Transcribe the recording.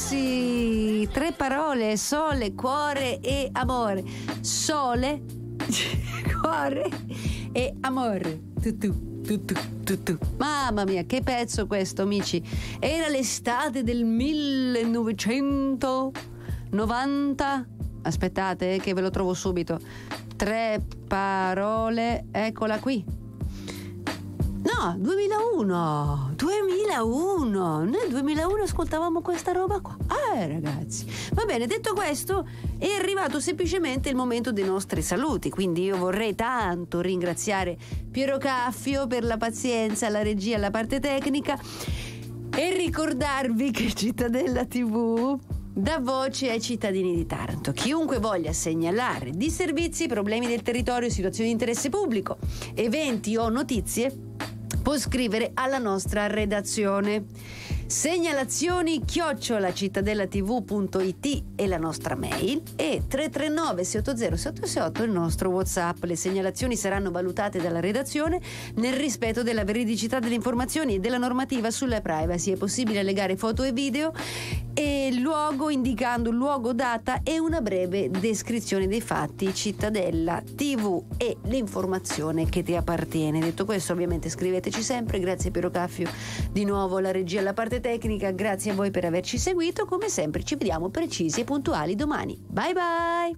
ragazzi, 3 parole: sole, cuore e amore. Sole, cuore e amore. Tu. Mamma mia, che pezzo questo, amici. Era l'estate del 1990. Aspettate, che ve lo trovo subito. 3 parole, eccola qui. No, 2001. Noi nel 2001 ascoltavamo questa roba qua. Ragazzi. Va bene, detto questo, è arrivato semplicemente il momento dei nostri saluti. Quindi io vorrei tanto ringraziare Piero Caffio per la pazienza, la regia, la parte tecnica, e ricordarvi che Cittadella TV dà voce ai cittadini di Taranto. Chiunque voglia segnalare disservizi, problemi del territorio, situazioni di interesse pubblico, eventi o notizie, può scrivere alla nostra redazione. Segnalazioni @cittadellatv.it è la nostra mail, e 339 680 768 il nostro WhatsApp. Le segnalazioni saranno valutate dalla redazione nel rispetto della veridicità delle informazioni e della normativa sulla privacy. È possibile allegare foto e video e luogo, indicando luogo, data e una breve descrizione dei fatti. Cittadella TV è l'informazione che ti appartiene. Detto questo, ovviamente scriveteci sempre. Grazie Piero Caffio di nuovo alla regia, alla parte tecnica. Grazie a voi per averci seguito. Come sempre ci vediamo precisi e puntuali domani. Bye bye.